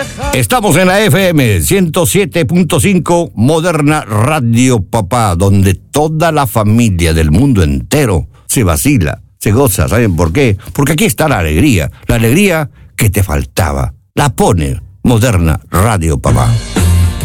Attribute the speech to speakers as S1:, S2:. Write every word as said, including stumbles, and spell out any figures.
S1: Estamos en la F M ciento siete punto cinco, Moderna Radio Papá, donde toda la familia del mundo entero se vacila, se goza. ¿Saben por qué? Porque aquí está la alegría, la alegría que te faltaba. La pone Moderna Radio Papá.